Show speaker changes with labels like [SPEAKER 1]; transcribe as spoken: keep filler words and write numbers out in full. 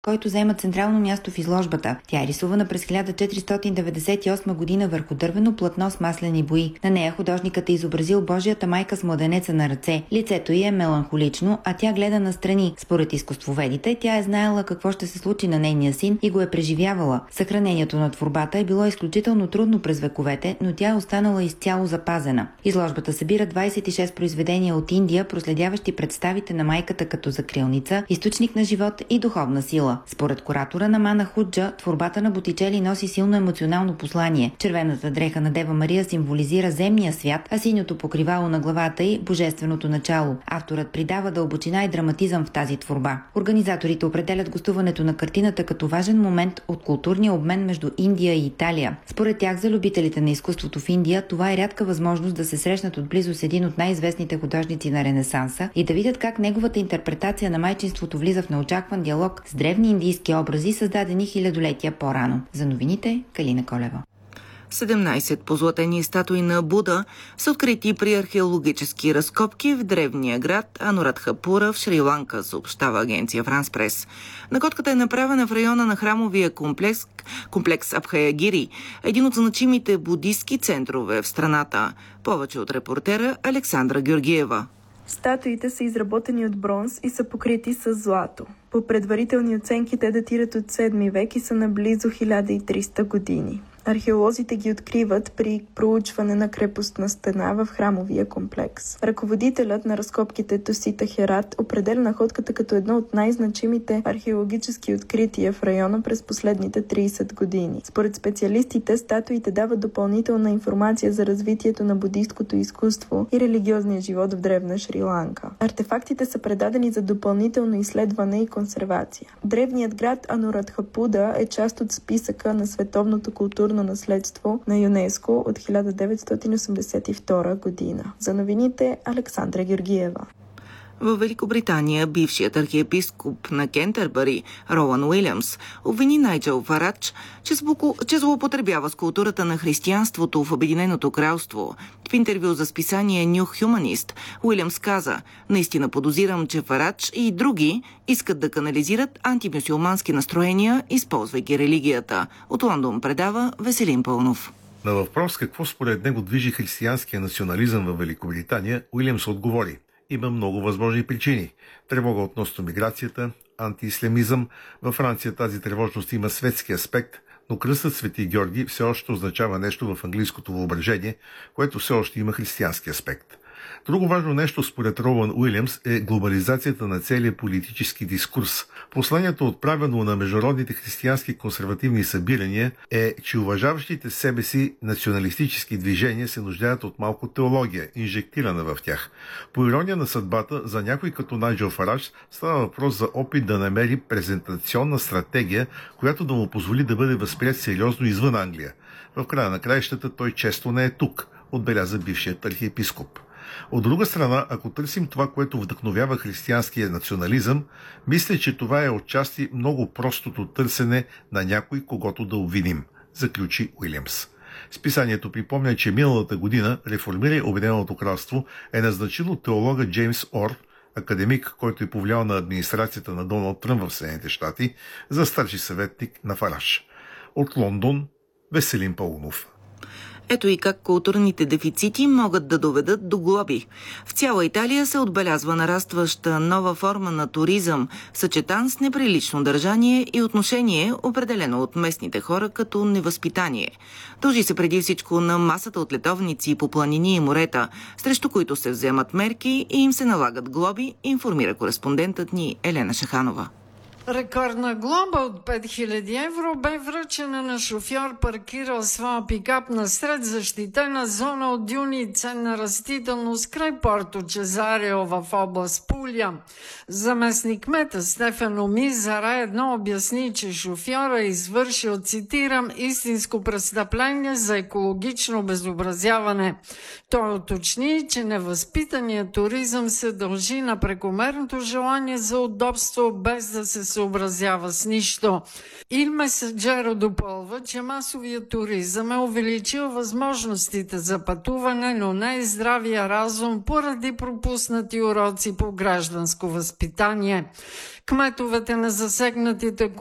[SPEAKER 1] който заема централно място в изложбата. Тя е рисувана през хиляда четиристотин деветдесет и осма година върху дървено платно с маслени бои. На нея художникът е изобразил Божията майка с младенеца на ръце. Лицето й е меланхолично, а тя гледа настрани. Според изкуствоведите, тя е знаела какво ще се случи на нейния син и го е преживявала. Съхранението на творбата е било изключително трудно през вековете, но тя е останала изцяло запазена. Изложбата събира двадесет и шест произведения от Индия, проследяващи представите на майката като закрилница, източник на живот и духовна сила. Според куратора Намана Худжа, творбата на Ботичели носи силно емоционално послание. Червената дреха на Дева Мария символизира земния свят, а синьото покривало на главата й – божественото начало. Авторът придава дълбочина и драматизъм в тази творба. Организаторите определят гостуването на картината като важен момент от културния обмен между Индия и Италия. Според тях, за любителите на изкуството в Индия, това е рядка възможност да се срещнат отблизо с един от най-известните художници на Ренесанса и да видят как неговата интерпретация на майчинството влиза в неочакван диалог с древни индийски образи, създадени хилядолетия по-рано. За новините, Калина Колева.
[SPEAKER 2] седемнадесет позлатени статуи на Буда са открити при археологически разкопки в древния град Анурадхапура в Шри-Ланка, съобщава агенция Франс Прес. Находката е направена в района на храмовия комплекс, комплекс Абхаягири, един от значимите будистки центрове в страната. Повече от репортера Александра Георгиева.
[SPEAKER 3] Статуите са изработени от бронз и са покрити с злато. По предварителни оценки те датират от седми век и са на близо хиляда и триста години. Археолозите ги откриват при проучване на крепостна стена в храмовия комплекс. Ръководителят на разкопките Тосита Херат определя находката като едно от най-значимите археологически открития в района през последните тридесет години. Според специалистите, статуите дават допълнителна информация за развитието на будисткото изкуство и религиозния живот в древна Шри-Ланка. Артефактите са предадени за допълнително изследване и консервация. Древният град Анурадхапуда е част от списъка на световното културно на наследство на ЮНЕСКО от хиляда деветстотин осемдесет и втора година. За новините, Александра Георгиева.
[SPEAKER 2] В Великобритания бившият архиепископ на Кентърбъри Роуън Уилямс обвини Найджел Фарадж, че, звуко, че злоупотребява с културата на християнството в Обединеното кралство. В интервю за списание New Humanist Уилямс каза: "Наистина подозирам, че Фарадж и други искат да канализират антимюсюлмански настроения, използвайки религията." От Лондон предава Веселин Пълнов.
[SPEAKER 4] На въпрос какво според него движи християнския национализъм в Великобритания, Уилямс отговори: "Има много възможни причини. Тревога относно миграцията, антиислямизъм. Във Франция тази тревожност има светски аспект, но кръстът Свети Георги все още означава нещо в английското въображение, което все още има християнски аспект." Друго важно нещо според Роуън Уилямс е глобализацията на целия политически дискурс. Посланието, отправено на международните християнски консервативни събирания, е, че уважаващите себе си националистически движения се нуждаят от малко теология, инжектирана в тях. По ирония на съдбата, за някой като Найджел Фарадж става въпрос за опит да намери презентационна стратегия, която да му позволи да бъде възприет сериозно извън Англия. В края на краищата той често не е тук, отбеляза бившият архиепископ. От друга страна, ако търсим това, което вдъхновява християнския национализъм, мисля, че това е отчасти много простото търсене на някой, когото да обвиним, заключи Уилямс. Списанието припомня, че миналата година Реформирай Обединеното кралство е назначило теолога Джеймс Ор, академик, който е повлиял на администрацията на Доналд Тръмп в Съединените щати, за старши съветник на Фараж. От Лондон, Веселин Паунов.
[SPEAKER 2] Ето и как културните дефицити могат да доведат до глоби. В цяла Италия се отбелязва нарастваща нова форма на туризъм, съчетан с неприлично държание и отношение, определено от местните хора като невъзпитание. Дължи се преди всичко на масата от летовници по планини и морета, срещу които се вземат мерки и им се налагат глоби, информира кореспондентът ни Елена Шаханова.
[SPEAKER 5] Рекордна глоба от пет хиляди евро бе връчена на шофьор, паркирал своя пикап насред защитена зона от дюни и ценна растителност край Порто Чезарио в област Пулия. Заместник-кмета Стефано Мизара едно обясни, че шофьора е извършил, цитирам, истинско престъпление за екологично обезобразяване. Той уточни, че невъзпитаният туризъм се дължи на прекомерното желание за удобство, без да се съобразява с нищо. Il Messaggero допълва, че масовият туризъм е увеличил възможностите за пътуване, но не и здравия разум поради пропуснати уроци по гражданско възпитание. Кметовете на засегнатите